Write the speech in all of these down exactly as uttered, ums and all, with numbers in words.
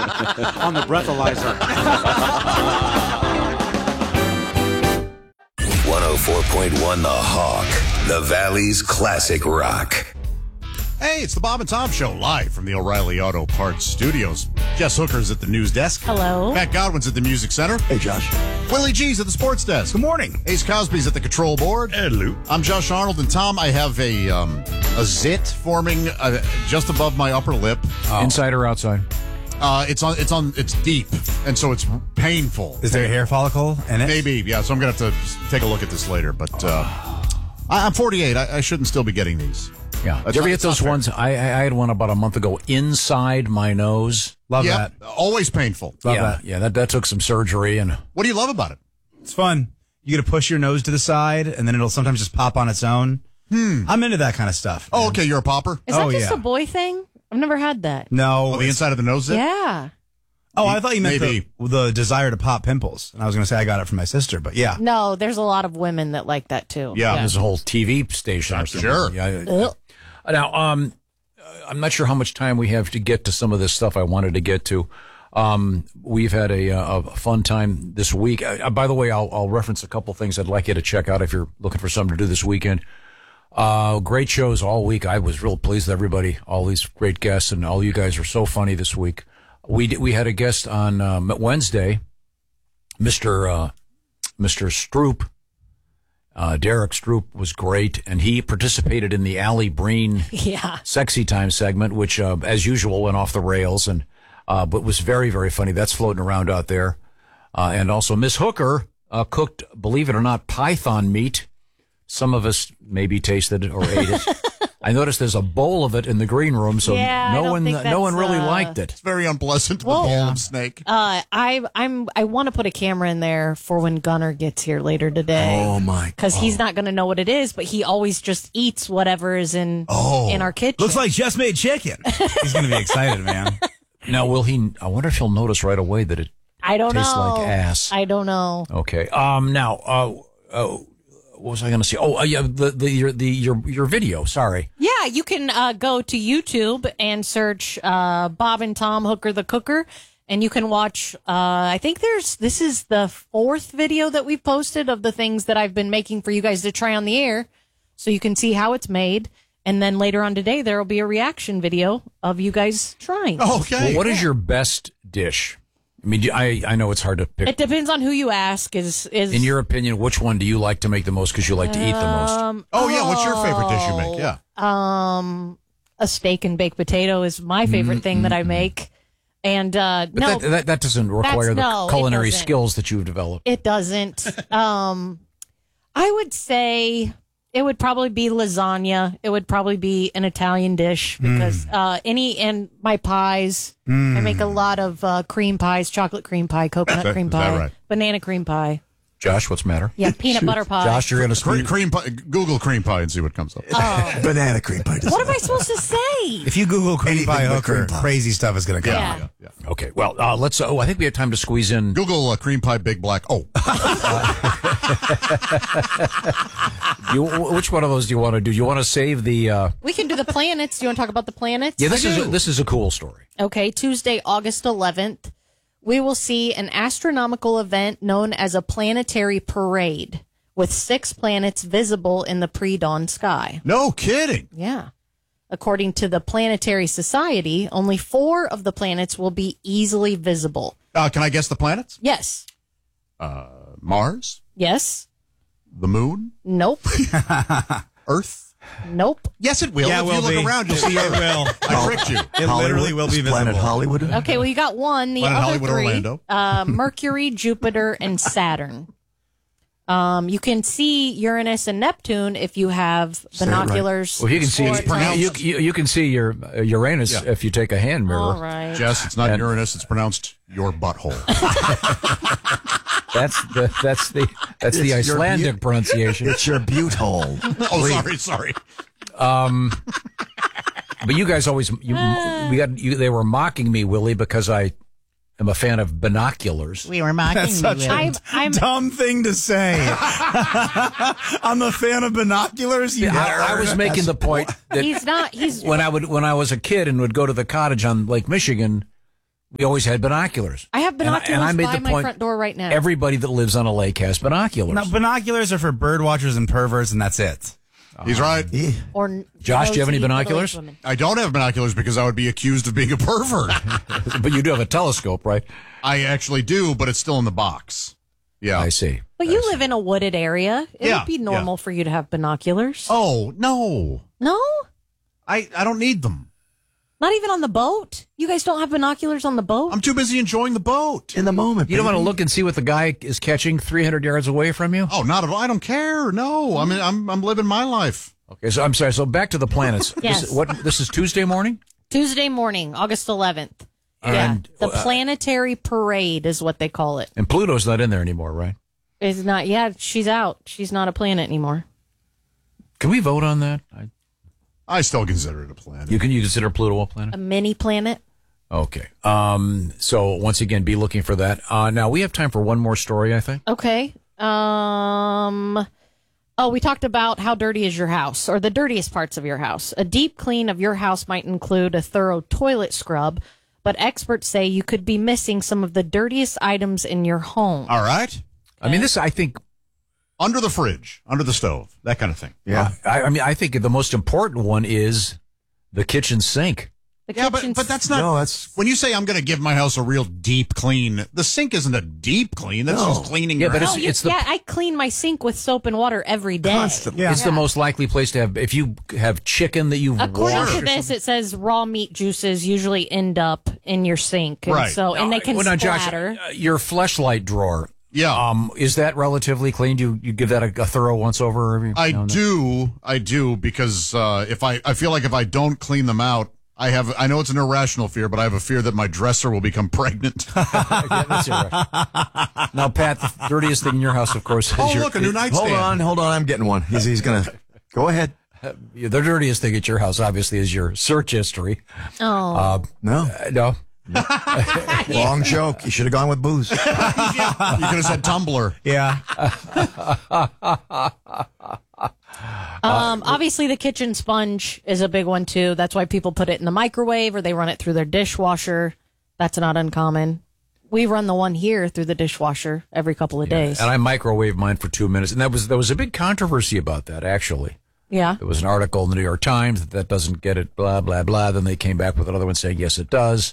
on the breathalyzer. one oh four point one The Hawk, the Valley's classic rock. Hey, it's the Bob and Tom Show, live from the O'Reilly Auto Parts Studios. Jess Hooker's at the news desk. Hello. Matt Godwin's at the music center. Hey, Josh. Willie G's at the sports desk. Good morning. Ace Cosby's at the control board. Hello. I'm Josh Arnold, and Tom, I have a um, a zit forming uh, just above my upper lip. Oh. Inside or outside? Uh, it's on. It's on. It's deep, and so it's painful. Is there a hair follicle in it? Maybe, yeah. So I'm gonna have to take a look at this later. But uh, I, I'm forty-eight. I, I shouldn't still be getting these. Yeah. Did you ever get those ones? I, I had one about a month ago inside my nose. Love yep, that. Always painful. Love yeah, that. Yeah, that, that took some surgery. And what do you love about it? It's fun. You get to push your nose to the side, and then it'll sometimes just pop on its own. Hmm. I'm into that kind of stuff. Oh, man. okay. You're a popper? Is that Oh, just yeah. a boy thing? I've never had that. No. Oh, the inside of the nose zit? Yeah. Oh, I thought you meant Maybe. the, the desire to pop pimples. And I was going to say I got it from my sister, but yeah. No, there's a lot of women that like that too. Yeah. there's a whole T V station. I'm or something. sure. Yeah. Ugh. Now, um, I'm not sure how much time we have to get to some of this stuff I wanted to get to. Um, we've had a, a fun time this week. Uh, by the way, I'll, I'll reference a couple things I'd like you to check out if you're looking for something to do this weekend. Uh, great shows all week. I was real pleased with everybody, all these great guests, and all you guys are so funny this week. We we had a guest on um, Wednesday, Mister Uh, Mister Stroop. Uh, Derek Stroop was great, and he participated in the Allie Breen Yeah. Sexy Time segment, which, uh, as usual, went off the rails, and uh, but was very, very funny. That's floating around out there. Uh, and also, Miss Hooker uh, cooked, believe it or not, python meat. Some of us maybe tasted it or ate it. I noticed there's a bowl of it in the green room, so Yeah, I no don't one, think no one that's, really uh, liked it. It's very unpleasant, Well, the bowl yeah. of snake. Uh, I I'm I want to put a camera in there for when Gunner gets here later today. Oh, my. Because he's not going to know what it is, but he always just eats whatever is in Oh. in our kitchen. Looks like Jess made chicken. He's going to be excited, man. Now, will he? I wonder if he'll notice right away that it I don't tastes know. like ass. I don't know. Okay. Um. Now, uh, uh what was I going to say? Oh, uh, yeah. The the your the your your video. Sorry. Yeah, you can uh, go to YouTube and search uh, Bob and Tom Hooker the Cooker, and you can watch. Uh, I think there's this is the fourth video that we've posted of the things that I've been making for you guys to try on the air, so you can see how it's made. And then later on today, there will be a reaction video of you guys trying. Okay. Well, what is your best dish? I mean, I I know it's hard to pick. It depends on who you ask. Is is In your opinion, which one do you like to make the most because you like to eat the most? um, Oh, yeah. What's your favorite dish you make? Yeah. Um, a steak and baked potato is my favorite thing that I make. And uh, But no, that, that that doesn't require the no, it culinary doesn't. skills that you've developed. it doesn't. um, I would say it would probably be lasagna. It would probably be an Italian dish because uh, any and my pies. I make a lot of uh, cream pies, chocolate cream pie, coconut Is cream that pie, right? banana cream pie. Josh, what's the matter? Yeah, peanut butter pie. Josh, you're going to Cream, cream pie, Google cream pie and see what comes up. Banana cream pie. What am I supposed to say? If you Google cream Anything pie but hooker, cream pie. crazy stuff is going to come. Yeah. yeah, yeah. Okay. Well, uh, let's. Oh, I think we have time to squeeze in. Google uh, cream pie big black. Oh, You, which one of those do you want to do? You want to save the? Uh, We can do the planets. Do you want to talk about the planets? yeah, this is a, this is a cool story. Okay, Tuesday, August eleventh, we will see an astronomical event known as a planetary parade with six planets visible in the pre-dawn sky. no kidding. Yeah. According to the Planetary Society, only four of the planets will be easily visible. Uh, can I guess the planets? Yes. Mars, Yes. the moon, Nope. Earth. Nope. Yes, it will. Yeah, if it you will look be. around, you'll see It it. will. I tricked you. It literally will be Is Planet visible. Hollywood. Okay, well, you got one. The Planet other Hollywood, three, Orlando. uh, Mercury, Jupiter, and Saturn. Um, you can see Uranus and Neptune if you have Say it right. binoculars. Well, you can see or you, telescopes. you, you can see your uh, Uranus Yeah. if you take a hand mirror. All right. Jess, it's not And- Uranus. It's pronounced your butthole. That's the that's the that's the It's your Icelandic bu- pronunciation. It's your butte hole. oh, sorry, sorry. But you guys always you, we got you, they were mocking me, Willie, because I am a fan of binoculars. We were mocking That's you. such Willie. a I'm- I'm- dumb thing to say. I'm a fan of binoculars. You I, I was making the point that He's not. He's when I would when I was a kid and would go to the cottage on Lake Michigan, We always had binoculars. I have And I- binoculars and I made by the my point, front door right now. Everybody that lives on a lake has binoculars. No, binoculars are for bird watchers and perverts, and that's it. He's right. or Josh, do you have any nosy binoculars? middle-aged women. I don't have binoculars because I would be accused of being a pervert. But you do have a telescope, right? I actually do, but it's still in the box. Yeah. I see. But you live in a wooded area. It Yeah, would be normal yeah. for you to have binoculars. Oh, no. No? I, I don't need them. Not even on the boat? You guys don't have binoculars on the boat? I'm too busy enjoying the boat. In the moment. You don't want to baby. look and see what the guy is catching three hundred yards away from you? Oh, not at all. I don't care. No. I mean, I'm I'm living my life. Okay, so I'm sorry. So back to the planets. Yes. This, what, this is Tuesday morning? Tuesday morning, August eleventh. And, yeah. The uh, planetary parade is what they call it. And Pluto's not in there anymore, right? It's not, yeah, she's out. She's not a planet anymore. Can we vote on that? I, I still consider it a planet. you can you consider Pluto a planet? A mini planet. Okay. Um. So once again, be looking for that. Uh, now we have time for one more story, I think. Okay. Um. Oh, we talked about how dirty is your house, or the dirtiest parts of your house. A deep clean of your house might include a thorough toilet scrub, but experts say you could be missing some of the dirtiest items in your home. All right. I mean, this I think. Under the fridge, under the stove, that kind of thing. Yeah. I, I mean, I think the most important one is the kitchen sink. The Yeah, but, kitchen but that's not. No, that's. When you say I'm going to give my house a real deep clean, the sink isn't a deep clean. That's No. just cleaning Yeah, your but house. Oh, it's- you- it's the- yeah, I clean my sink with soap and water every day. Constantly. Yeah. It's the most likely place to have if you have chicken that you've According washed. to or this, something. it says raw meat juices usually end up in your sink, and Right. so and they can well, now, Josh, splatter. uh, your fleshlight drawer. Yeah. Um, is that relatively clean? Do you, you give that a, a thorough once over? Every I now and then? do, I do, because uh, if I, I feel like if I don't clean them out, I have, I know it's an irrational fear, but I have a fear that my dresser will become pregnant. Yeah, that's irrational. Now, Pat, the dirtiest thing in your house, of course, is oh, your, look, a new nightstand. Hold on, hold on. I'm getting one. He's, he's going to. Go ahead. the dirtiest thing at your house, obviously, is your search history. Oh, Uh, No. uh, no. Wrong joke. You should have gone with booze. You could have said Tumblr. Yeah. um, obviously the kitchen sponge is a big one too. That's why people put it in the microwave or they run it through their dishwasher. That's not uncommon. We run the one here through the dishwasher every couple of days. And I microwave mine for two minutes, and that was there was a big controversy about that. Actually, Yeah. there was an article in the New York Times that that doesn't get it. Blah blah blah. Then they came back with another one saying yes, it does.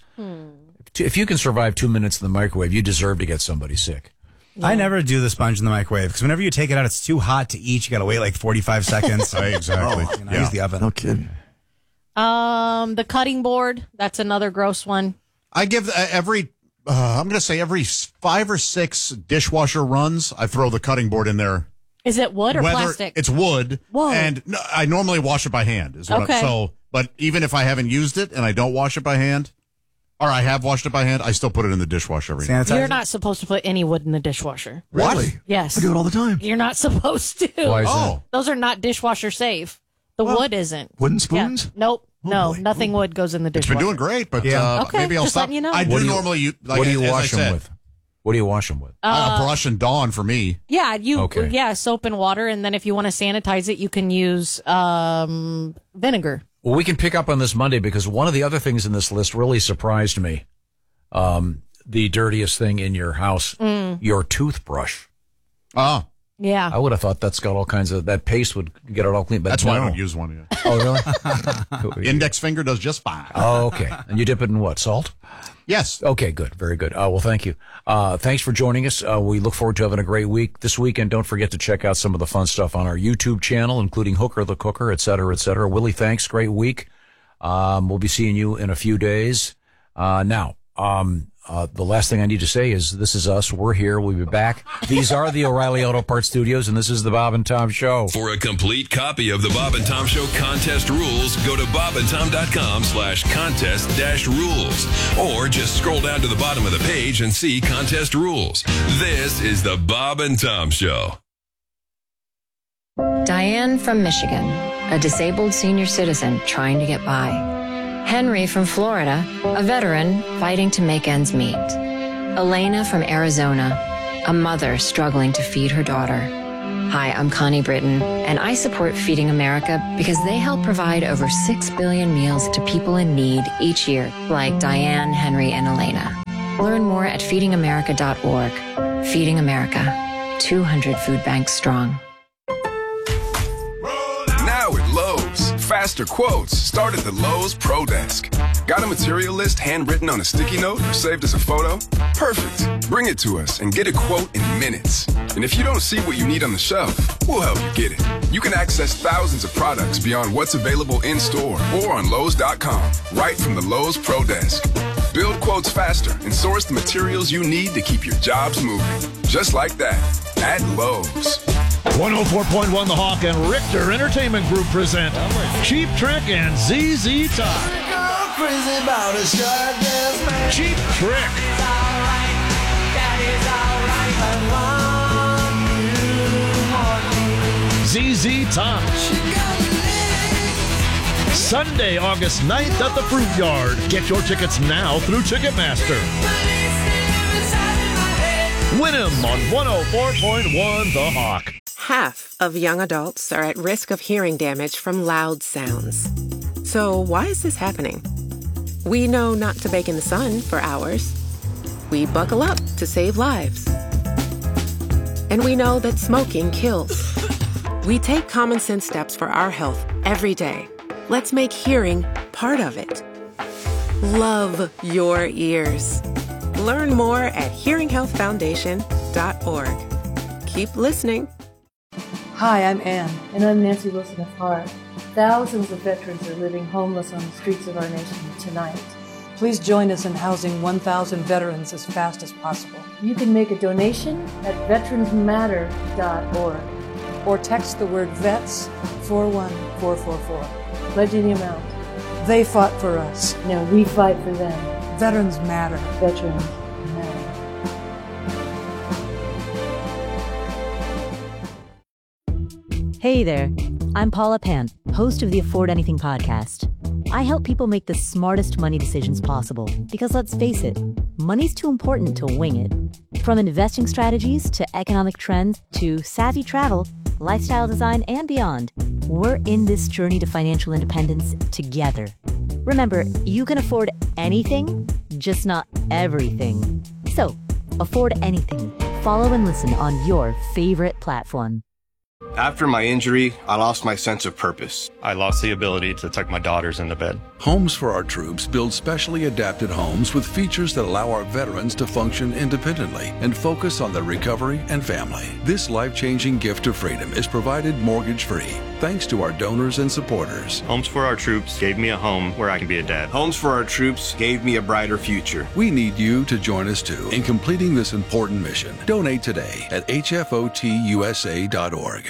If you can survive two minutes in the microwave, you deserve to get somebody sick. I never do the sponge in the microwave because whenever you take it out, it's too hot to eat. You got to wait like forty-five seconds. Right, exactly. You know, Yeah. Use the oven. No kidding. Um, the cutting board. That's another gross one. I give uh, every, uh, I'm going to say every s- five or six dishwasher runs, I throw the cutting board in there. Is it wood or Whether plastic? it's wood, Whoa. and no, I normally wash it by hand. Is what Okay. I, so, but even if I haven't used it and I don't wash it by hand, or I have washed it by hand, I still put it in the dishwasher every night. Sanitizer. You're not supposed to put any wood in the dishwasher. Really? Yes. I do it all the time. You're not supposed to. Why is Oh, Those are not dishwasher safe. The wood isn't. Wooden Yeah. spoons? Nope. Oh, no, boy. nothing wood goes in the it's dishwasher. been doing great, but Yeah. uh, Okay, maybe I'll just stop. letting you know. I What do do you- normally use. Like, what do you as I wash them said, with? What do you wash them with? Uh, brush and Dawn for me. Yeah, you Okay. yeah, soap and water, and then if you want to sanitize it, you can use um, vinegar. Well, we can pick up on this Monday because one of the other things in this list really surprised me. Um, the dirtiest thing in your house, your toothbrush. Oh, Yeah. I would have thought that's got all kinds of that paste would get it all clean, but that's why I no. don't use one. Yeah. Oh, really? Index finger does just fine. Oh, okay. And you dip it in what? Salt? Yes. Okay, good. Very good. Uh, well, thank you. Uh, thanks for joining us. Uh, we look forward to having a great week this weekend. Don't forget to check out some of the fun stuff on our YouTube channel, including Hooker the Cooker, et cetera, et cetera. Willie, thanks. Great week. Um, we'll be seeing you in a few days. Uh, now, um, uh, the last thing I need to say is this is us. We're here. We'll be back. These are the O'Reilly Auto Parts Studios, and this is the Bob and Tom Show. For a complete copy of the Bob and Tom Show contest rules, go to bobandtom.com slash contest dash rules. Or just scroll down to the bottom of the page and see contest rules. This is the Bob and Tom Show. Diane from Michigan, a disabled senior citizen trying to get by. Henry from Florida, a veteran fighting to make ends meet. Elena from Arizona, a mother struggling to feed her daughter. Hi, I'm Connie Britton, and I support Feeding America because they help provide over six billion meals to people in need each year, like Diane, Henry, and Elena. Learn more at feeding america dot org. Feeding America, two hundred food banks strong. Now at Lowe's, faster quotes start at the Lowe's Pro Desk. Got a material list handwritten on a sticky note or saved as a photo? Perfect. Bring it to us and get a quote in minutes. And if you don't see what you need on the shelf, we'll help you get it. You can access thousands of products beyond what's available in store or on Lowe's dot com, right from the Lowe's Pro Desk. Build quotes faster and source the materials you need to keep your jobs moving. Just like that, at Lowe's. one oh four point one The Hawk and Richter Entertainment Group present Cheap Trick and Z Z Top. Cheap Trick. Z Z Top. Sunday, August ninth at the Fruit Yard. Get your tickets now through Ticketmaster. Win 'em on one oh four point one The Hawk. Half of young adults are at risk of hearing damage from loud sounds. So why is this happening? We know not to bake in the sun for hours. We buckle up to save lives. And we know that smoking kills. We take common sense steps for our health every day. Let's make hearing part of it. Love your ears. Learn more at hearing health foundation dot org. Keep listening. Hi, I'm Ann. And I'm Nancy Wilson of Heart. Thousands of veterans are living homeless on the streets of our nation tonight. Please join us in housing one thousand veterans as fast as possible. You can make a donation at veterans matter dot org or text the word VETS four one four four four. Pledge any amount. They fought for us. Now we fight for them. Veterans matter. Veterans matter. Hey there, I'm Paula Pant, host of the Afford Anything podcast. I help people make the smartest money decisions possible because let's face it, money's too important to wing it. From investing strategies to economic trends to savvy travel, lifestyle design, and beyond, we're in this journey to financial independence together. Remember, you can afford anything, just not everything. So, afford anything. Follow and listen on your favorite platform. After my injury, I lost my sense of purpose. I lost the ability to tuck my daughters into bed. Homes for Our Troops builds specially adapted homes with features that allow our veterans to function independently and focus on their recovery and family. This life-changing gift of freedom is provided mortgage-free, thanks to our donors and supporters. Homes for Our Troops gave me a home where I can be a dad. Homes for Our Troops gave me a brighter future. We need you to join us too in completing this important mission. Donate today at H F O T U S A dot org.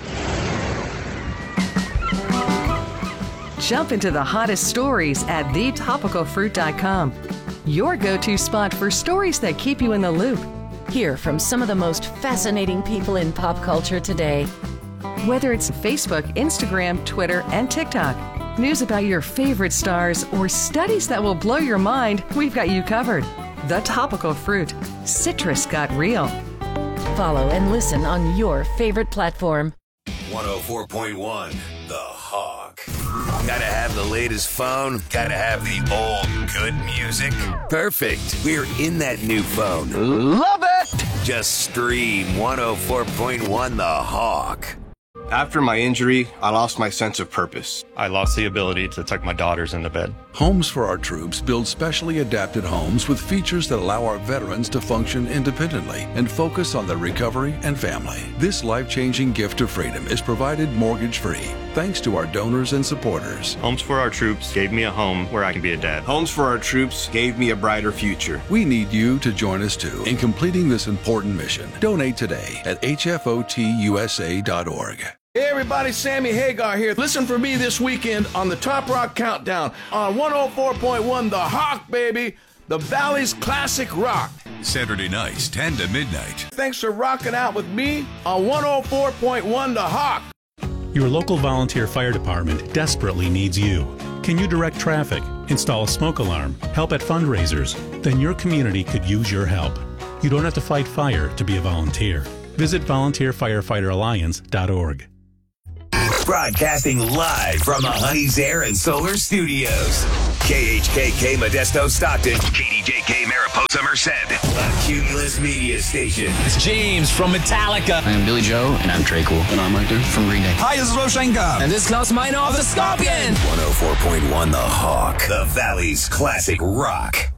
Jump into the hottest stories at the topical fruit dot com. Your go-to spot for stories that keep you in the loop. Hear from some of the most fascinating people in pop culture today. Whether it's Facebook, Instagram, Twitter, and TikTok, news about your favorite stars, or studies that will blow your mind, we've got you covered. The Topical Fruit. Citrus got real. Follow and listen on your favorite platform. one oh four point one The Hawk. Gotta have the latest phone, gotta have the old good music. Perfect. We're in that new phone. Love it! Just stream one oh four point one The Hawk. After my injury, I lost my sense of purpose. I lost the ability to tuck my daughters into bed. Homes for Our Troops build specially adapted homes with features that allow our veterans to function independently and focus on their recovery and family. This life-changing gift of freedom is provided mortgage-free, thanks to our donors and supporters. Homes for Our Troops gave me a home where I can be a dad. Homes for Our Troops gave me a brighter future. We need you to join us too in completing this important mission. Donate today at H F O T U S A dot org. Hey everybody, Sammy Hagar here. Listen for me this weekend on the Top Rock Countdown on one oh four point one The Hawk, baby. The Valley's classic rock. Saturday nights, ten to midnight. Thanks for rocking out with me on one oh four point one The Hawk. Your local volunteer fire department desperately needs you. Can you direct traffic, install a smoke alarm, help at fundraisers? Then your community could use your help. You don't have to fight fire to be a volunteer. Visit volunteer firefighter alliance dot org. Broadcasting live from the Honey's Air and Solar Studios. K H K K Modesto Stockton. K D J K Mariposa Merced. A Cumulus Media Station. It's James from Metallica. I am Billy Joe, and I'm Trey Cool. And I'm Hector from Green Day. Hi, this is Roshenka. And this is Klaus Meine of the Scorpion. one oh four point one The Hawk. The Valley's classic rock.